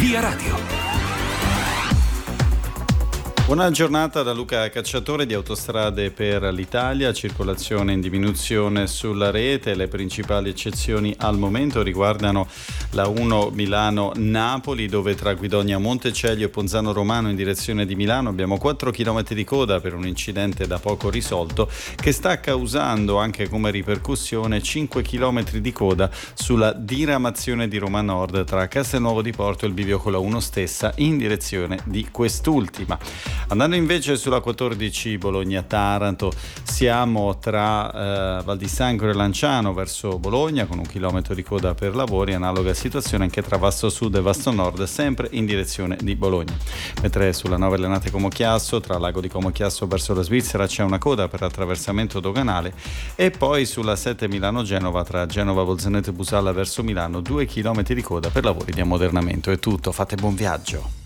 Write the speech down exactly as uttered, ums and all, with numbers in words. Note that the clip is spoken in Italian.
Via Radio. Buona giornata da Luca Cacciatore di Autostrade per l'Italia, circolazione in diminuzione sulla rete. Le principali eccezioni al momento riguardano la uno Milano-Napoli, dove tra Guidonia Montecelio e Ponzano Romano in direzione di Milano abbiamo quattro chilometri di coda per un incidente da poco risolto che sta causando anche come ripercussione cinque chilometri di coda sulla diramazione di Roma Nord tra Castelnuovo di Porto e il bivio con la uno stessa in direzione di quest'ultima. Andando invece sulla quattordici Bologna-Taranto, siamo tra eh, Val di Sangro e Lanciano verso Bologna con un chilometro di coda per lavori, analoga situazione anche tra Vasto Sud e Vasto Nord, sempre in direzione di Bologna. Mentre sulla nove Lenate Como Chiasso, tra Lago di Como Chiasso verso la Svizzera c'è una coda per attraversamento doganale, e poi sulla sette Milano-Genova tra Genova Bolzaneto e Busalla verso Milano due chilometri di coda per lavori di ammodernamento. È tutto, fate buon viaggio.